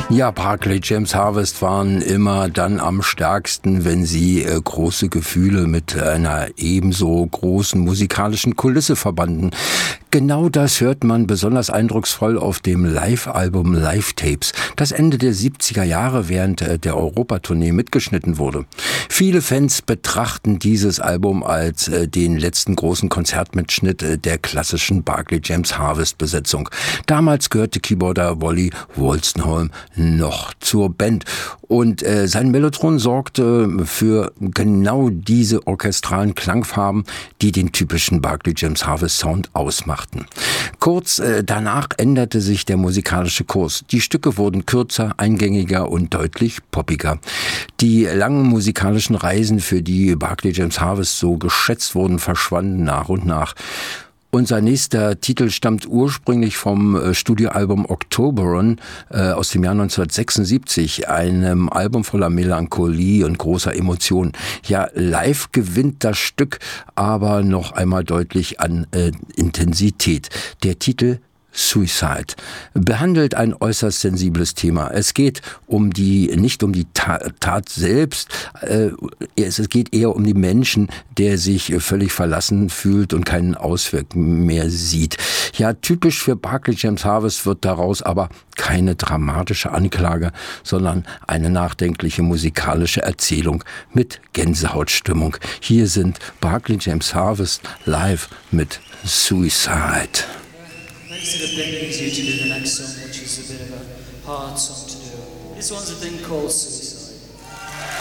Ja, Barclay James Harvest waren immer dann am stärksten, wenn sie große Gefühle mit einer ebenso großen musikalischen Kulisse verbanden. Genau das hört man besonders eindrucksvoll auf dem Live-Album Live Tapes, das Ende der 70er Jahre während der Europatournee mitgeschnitten wurde. Viele Fans betrachten dieses Album als den letzten großen Konzertmitschnitt der klassischen Barclay James Harvest Besetzung. Damals gehörte Keyboarder Wally Wolstenholme noch zur Band und sein Mellotron sorgte für genau diese orchestralen Klangfarben, die den typischen Barclay James Harvest Sound ausmachten. Kurz danach änderte sich der musikalische Kurs. Die Stücke wurden kürzer, eingängiger und deutlich poppiger. Die langen musikalischen Reisen, für die Barclay James Harvest so geschätzt wurden, verschwanden nach und nach. Unser nächster Titel stammt ursprünglich vom Studioalbum Octoberon aus dem Jahr 1976, einem Album voller Melancholie und großer Emotion. Ja, live gewinnt das Stück aber noch einmal deutlich an Intensität. Der Titel Suicide behandelt ein äußerst sensibles Thema. Es geht nicht um die Tat selbst, es geht eher um den Menschen, der sich völlig verlassen fühlt und keinen Ausweg mehr sieht. Ja, typisch für Barclay James Harvest wird daraus aber keine dramatische Anklage, sondern eine nachdenkliche musikalische Erzählung mit Gänsehautstimmung. Hier sind Barclay James Harvest live mit Suicide. Makes it a bit easier to do the next song, which is a bit of a hard song to do. This one's a thing called Suicide.